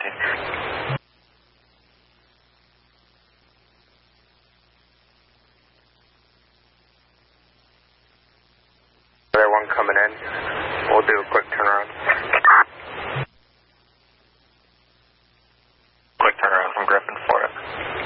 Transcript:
15. There one coming in. We'll do a quick turnaround.